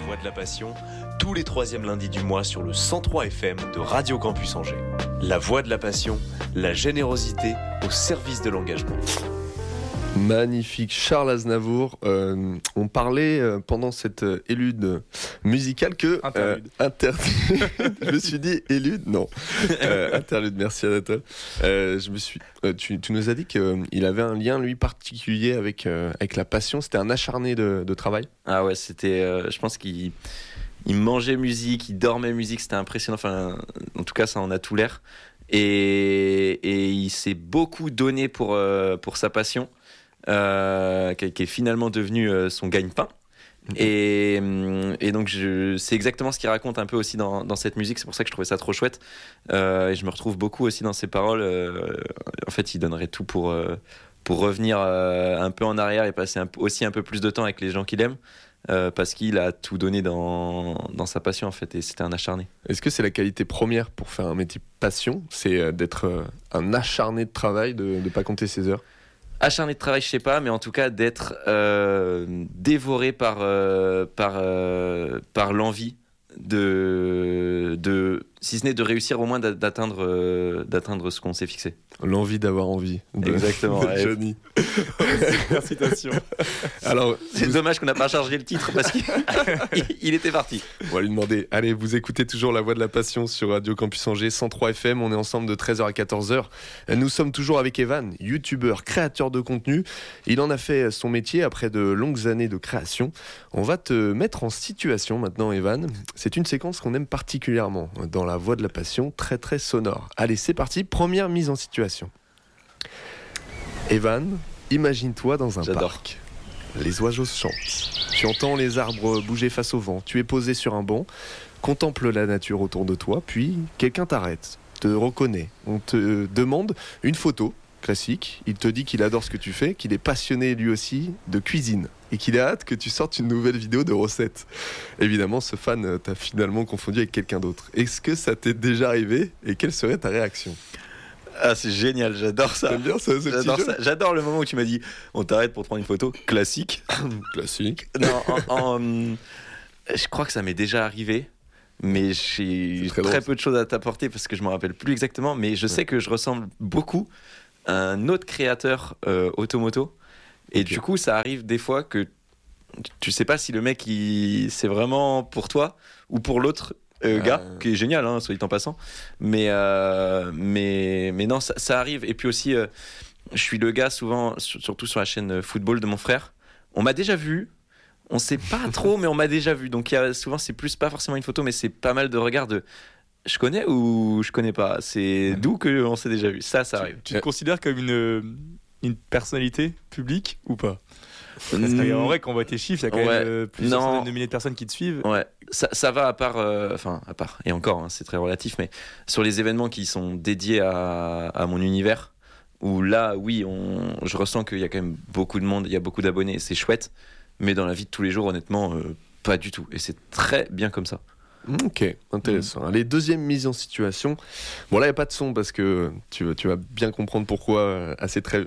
Voix de la Passion, tous les troisièmes lundis du mois sur le 103 FM de Radio Campus Angers. La Voix de la Passion, la générosité au service de l'engagement. Magnifique, Charles Aznavour. On parlait pendant cette élude musicale que interdit. Je me suis dit élude, non. Interlude, merci Anatole. Tu nous as dit qu'il avait un lien lui particulier avec la passion. C'était un acharné de travail. Ah ouais, c'était. Je pense qu'il mangeait musique, il dormait musique. C'était impressionnant. Enfin, en tout cas, ça en a tout l'air. Et il s'est beaucoup donné pour sa passion. Qui est finalement devenu son gagne-pain. Et donc c'est exactement ce qu'il raconte un peu aussi dans cette musique. C'est pour ça que je trouvais ça trop chouette, et je me retrouve beaucoup aussi dans ses paroles. En fait, il donnerait tout pour revenir un peu en arrière et passer aussi un peu plus de temps avec les gens qu'il aime, parce qu'il a tout donné dans sa passion en fait, et c'était un acharné. Est-ce que c'est la qualité première pour faire un métier passion, c'est d'être un acharné de travail, de ne pas compter ses heures? Acharné de travail, je sais pas, mais en tout cas d'être dévoré par l'envie de si ce n'est de réussir au moins d'atteindre ce qu'on s'est fixé. L'envie d'avoir envie. Exactement. De Johnny. Super citation. Alors, c'est dommage qu'on n'a pas chargé le titre parce qu'il était parti. On va lui demander. Allez, vous écoutez toujours La Voix de la Passion sur Radio Campus Angers 103 FM. On est ensemble de 13h à 14h. Nous sommes toujours avec Evan, youtubeur, créateur de contenu. Il en a fait son métier après de longues années de création. On va te mettre en situation maintenant, Evan. C'est une séquence qu'on aime particulièrement dans La Voix de la Passion, très très sonore. Allez, c'est parti. Première mise en situation. Evan, imagine-toi dans un parc. Les oiseaux chantent. Tu entends les arbres bouger face au vent. Tu es posé sur un banc, contemple la nature autour de toi, puis quelqu'un t'arrête, te reconnaît. On te demande une photo classique. Il te dit qu'il adore ce que tu fais, qu'il est passionné lui aussi de cuisine et qu'il a hâte que tu sortes une nouvelle vidéo de recettes. Évidemment, ce fan t'a finalement confondu avec quelqu'un d'autre. Est-ce que ça t'est déjà arrivé et quelle serait ta réaction ? Ah, c'est génial, j'adore ça. T'aimes bien ça, j'adore ça. J'adore le moment où tu m'as dit on t'arrête pour prendre une photo. Classique. Classique. Non, je crois que ça m'est déjà arrivé, mais j'ai très peu de choses à t'apporter parce que je me rappelle plus exactement, mais je sais que je ressemble beaucoup à un autre créateur automoto, et du coup ça arrive des fois que tu sais pas si le mec c'est vraiment pour toi ou pour l'autre gars, qui est génial, hein, soit dit en passant, mais non, ça arrive. Et puis aussi, je suis le gars souvent, surtout sur la chaîne football de mon frère, on m'a déjà vu, on sait pas trop, mais on m'a déjà vu, donc souvent c'est plus pas forcément une photo, mais c'est pas mal de regards de je connais ou je connais pas, c'est d'où qu'on s'est déjà vu, ça arrive. Tu te considères comme une personnalité publique ou pas ? Parce qu'en vrai, quand on voit tes chiffres, il y a quand même plusieurs centaines de milliers de personnes qui te suivent. Ouais, ça va à part, et encore, hein, c'est très relatif, mais sur les événements qui sont dédiés à mon univers, où là, oui, je ressens qu'il y a quand même beaucoup de monde, il y a beaucoup d'abonnés, et c'est chouette, mais dans la vie de tous les jours, honnêtement, pas du tout. Et c'est très bien comme ça. Ok, intéressant. Allez, deuxième mise en situation. Bon, là, il n'y a pas de son parce que tu vas bien comprendre pourquoi assez très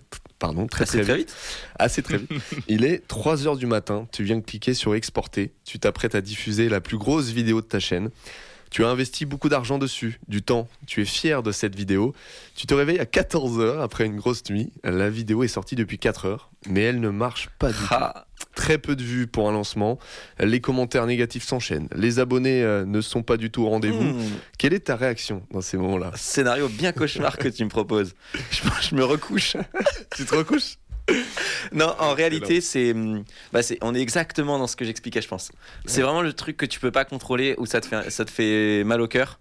vite. Assez très vite. Il est 3h du matin, tu viens de cliquer sur exporter, tu t'apprêtes à diffuser la plus grosse vidéo de ta chaîne. Tu as investi beaucoup d'argent dessus, du temps, tu es fier de cette vidéo. Tu te réveilles à 14h après une grosse nuit. La vidéo est sortie depuis 4h, mais elle ne marche pas du tout. Très peu de vues pour un lancement. Les commentaires négatifs s'enchaînent. Les abonnés ne sont pas du tout au rendez-vous. Quelle est ta réaction dans ces moments-là ? Scénario bien cauchemar que tu me proposes. Je me recouche. Tu te recouches ? Non, en réalité, on est exactement dans ce que j'expliquais, je pense. C'est vraiment le truc que tu peux pas contrôler, où ça te fait mal au cœur.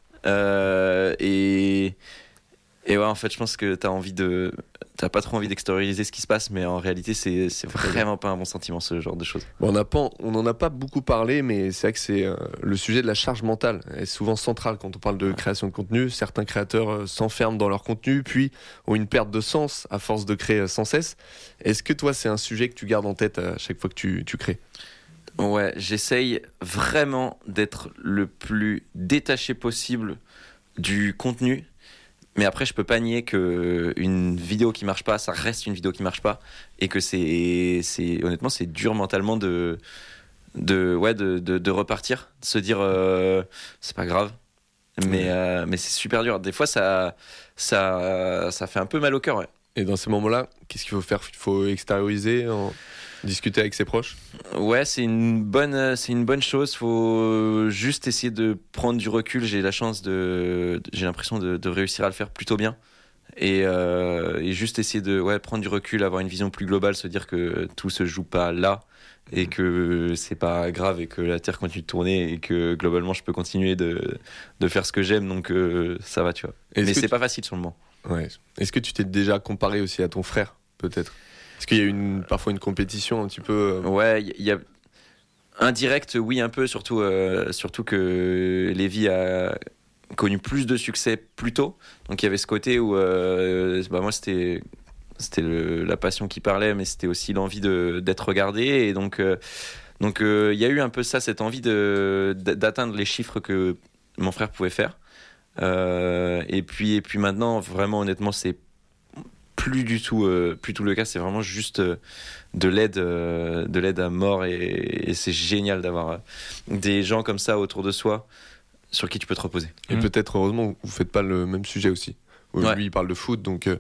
Et ouais, en fait, je pense que t'as pas trop envie d'extérioriser ce qui se passe, mais en réalité, c'est vraiment pas un bon sentiment, ce genre de choses. Bon, on en a pas beaucoup parlé, mais c'est vrai que c'est le sujet de la charge mentale est souvent central quand on parle de création de contenu. Certains créateurs s'enferment dans leur contenu, puis ont une perte de sens à force de créer sans cesse. Est-ce que toi, c'est un sujet que tu gardes en tête à chaque fois que tu crées ? Ouais, j'essaye vraiment d'être le plus détaché possible du contenu. Mais après, je peux pas nier qu'une vidéo qui marche pas, ça reste une vidéo qui marche pas. Et que honnêtement, c'est dur mentalement de repartir, de se dire c'est pas grave, mais c'est super dur. Des fois, ça fait un peu mal au cœur. Ouais. Et dans ces moments-là, qu'est-ce qu'il faut faire ? Il faut extérioriser, discuter avec ses proches ? Ouais, c'est une bonne chose. Faut juste essayer de prendre du recul. J'ai l'impression de réussir à le faire plutôt bien. Et juste essayer de prendre du recul, avoir une vision plus globale, se dire que tout se joue pas là et que c'est pas grave et que la Terre continue de tourner et que globalement je peux continuer de faire ce que j'aime, donc ça va, tu vois. Mais c'est pas facile sur le moment. Ouais. Est-ce que tu t'es déjà comparé aussi à ton frère, peut-être ? Est-ce qu'il y a parfois une compétition un petit peu Ouais, il y a indirect, oui, un peu, surtout que Lévi a connu plus de succès plus tôt, donc il y avait ce côté où moi c'était la passion qui parlait, mais c'était aussi l'envie d'être regardé, et donc il y a eu un peu ça, cette envie d'atteindre les chiffres que mon frère pouvait faire, et puis maintenant vraiment honnêtement c'est plus du tout le cas, c'est vraiment juste de l'aide à mort, et c'est génial d'avoir des gens comme ça autour de soi sur qui tu peux te reposer. Et peut-être, heureusement, vous faites pas le même sujet aussi. Lui, il parle de foot, donc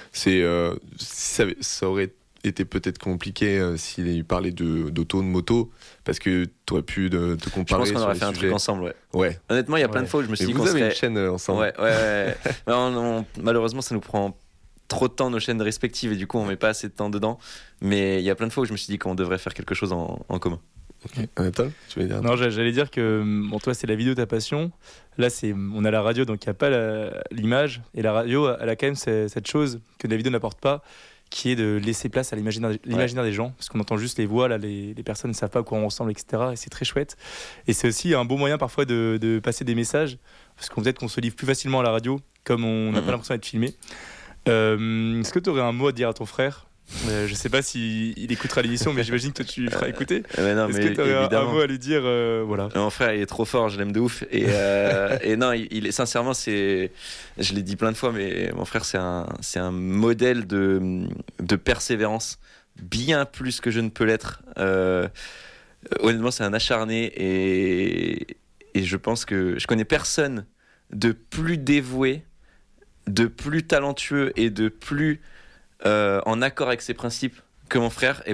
ça aurait été peut-être compliqué s'il parlait d'auto, de moto, parce que tu aurais pu te comparer. Je pense qu'on aurait fait un truc ensemble, ouais. Honnêtement, il y a plein de fois où je me suis dit qu'on vous avez une chaîne ensemble. Ouais. Malheureusement, ça nous prend trop de temps, nos chaînes respectives, et du coup, on met pas assez de temps dedans. Mais il y a plein de fois où je me suis dit qu'on devrait faire quelque chose en commun. Okay. Anatole, tu veux dire ? Non, j'allais dire que toi c'est la vidéo ta passion. Là on a la radio, donc il n'y a pas l'image, et la radio elle a quand même cette chose que la vidéo n'apporte pas, qui est de laisser place à l'imaginaire des gens, parce qu'on entend juste les voix, là les personnes ne savent pas à quoi on ressemble, etc. Et c'est très chouette. Et c'est aussi un bon moyen parfois de passer des messages, parce qu'on peut-être qu'on se livre plus facilement à la radio, comme on n'a pas l'impression d'être filmé. Est-ce que tu aurais un mot à dire à ton frère ? Je sais pas s'il écoutera l'émission, mais j'imagine que toi tu lui feras écouter. Est-ce que tu aurais un mot à lui dire voilà. Mon frère, il est trop fort, je l'aime de ouf. Et non, il est sincèrement, je l'ai dit plein de fois, mais mon frère, c'est un modèle de persévérance, bien plus que je ne peux l'être. Honnêtement, c'est un acharné, et je pense que je connais personne de plus dévoué, de plus talentueux et de plus en accord avec ses principes que mon frère. Et